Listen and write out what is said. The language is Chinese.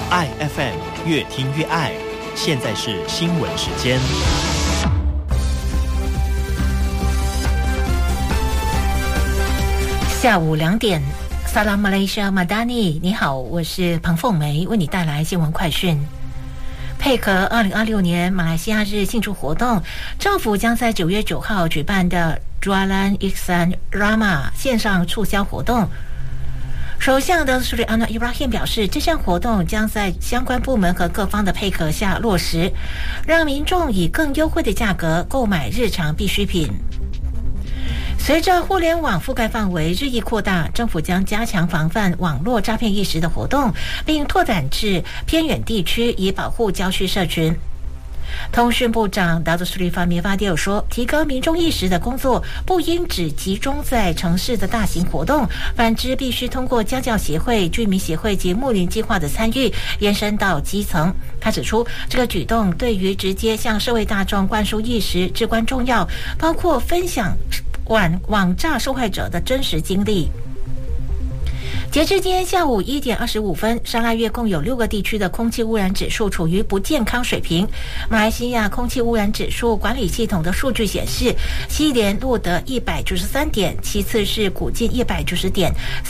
爱 FM 越听越爱。现在是新闻时间。 下午2点，萨拉马来西亚马达尼，你好，我是彭凤梅，为你带来新闻快讯。配合2026年马来西亚日庆祝活动，政府将在9月9号举办的 Jualan Ihsan Rama 线上促销活动。首相的苏里安诺伊布拉欣表示，这项活动将在相关部门和各方的配合下落实，让民众以更优惠的价格购买日常必需品。随着互联网覆盖范围日益扩大，政府将加强防范网络诈骗意识的活动，并拓展至偏远地区，以保护郊区社群。通讯部长达多苏里法米法迪尔说，提高民众意识的工作不应只集中在城市的大型活动，反之必须通过家教协会、居民协会及睦邻计划的参与，延伸到基层。他指出，这个举动对于直接向社会大众灌输意识至关重要，包括分享网诈受害者的真实经历。截至今天下午1点25分，沙拉越共有6个地区的空气污染指数处于不健康水平。马来西亚空气污染指数管理系统的数据显示，西莲录得193点，其次是古晋190点。